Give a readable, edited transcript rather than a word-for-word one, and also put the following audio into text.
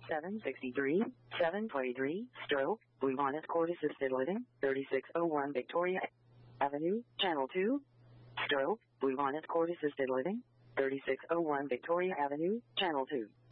763, 723, stroke, Bluebonnet Court Assisted Living, 3601 Victoria Avenue, Channel 2, stroke, Bluebonnet Court Assisted Living, 3601 Victoria Avenue, Channel 2.